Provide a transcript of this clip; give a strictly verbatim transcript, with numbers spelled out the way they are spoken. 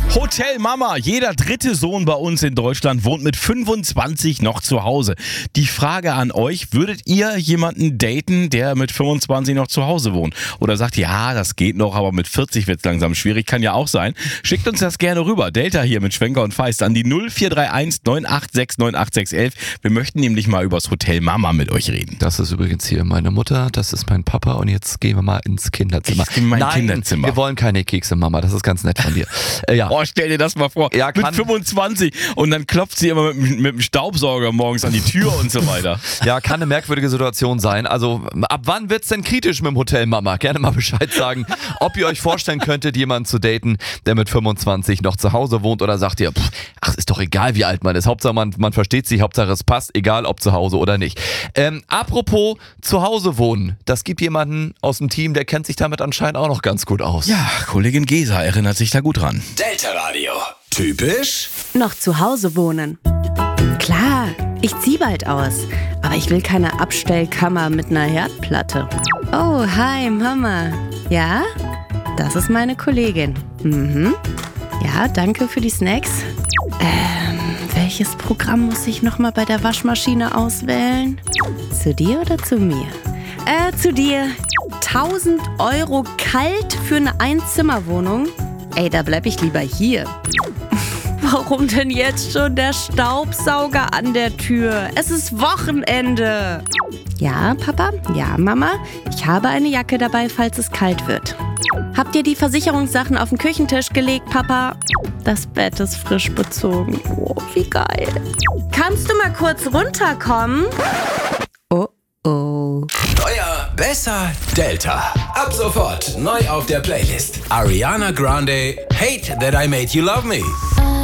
Hotel Mama. Jeder dritte Sohn bei uns in Deutschland wohnt mit fünfundzwanzig noch zu Hause. Die Frage an euch, würdet ihr jemanden daten, der mit fünfundzwanzig noch zu Hause wohnt? Oder sagt, ja, das geht noch, aber mit vierzig wird es langsam schwierig, kann ja auch sein. Schickt uns das gerne rüber. Delta hier mit Schwenker und Feist an die null vier drei eins neun acht sechs neun acht sechs eins eins. Wir möchten nämlich mal übers Hotel Mama mit euch reden. Das ist übrigens hier meine Mutter, das ist mein Papa und jetzt gehen wir mal ins Kinderzimmer. Ich in mein Nein, Kinderzimmer. Wir wollen keine Kekse, Mama, das ist ganz nett von dir. Äh, ja. Oh, stell dir das mal vor, ja, mit fünfundzwanzig und dann klopft sie immer mit, mit dem Staubsauger morgens an die Tür und so weiter. Ja, kann eine merkwürdige Situation sein. Also ab wann wird's denn kritisch mit dem Hotel Mama? Gerne mal Bescheid sagen, ob ihr euch vorstellen könntet, jemanden zu daten, der mit fünfundzwanzig noch zu Hause wohnt, oder sagt ihr, pff, ach, ist doch egal, wie alt man ist. Hauptsache man, man versteht sich, Hauptsache es passt, egal ob zu Hause oder nicht. Ähm, apropos zu Hause wohnen, das gibt jemanden aus dem Team, der kennt sich damit anscheinend auch noch ganz gut aus. Ja, Kollegin Gesa erinnert sich da gut dran. Delta Radio. Typisch Noch zu Hause wohnen. Klar, ich zieh bald aus, aber ich will keine Abstellkammer mit einer Herdplatte. Oh, hi Mama. Ja? Das ist meine Kollegin. Mhm. Ja, danke für die Snacks. Ähm, welches Programm muss ich nochmal bei der Waschmaschine auswählen? Zu dir oder zu mir? Äh, zu dir. tausend Euro kalt für eine Einzimmerwohnung? Ey, da bleib ich lieber hier. Warum denn jetzt schon der Staubsauger an der Tür? Es ist Wochenende. Ja, Papa? Ja, Mama? Ich habe eine Jacke dabei, falls es kalt wird. Habt ihr die Versicherungssachen auf den Küchentisch gelegt, Papa? Das Bett ist frisch bezogen. Oh, wie geil. Kannst du mal kurz runterkommen? Oh, oh. Teuer, besser, Delta. Ab sofort neu auf der Playlist. Ariana Grande, Hate That I Made You Love Me.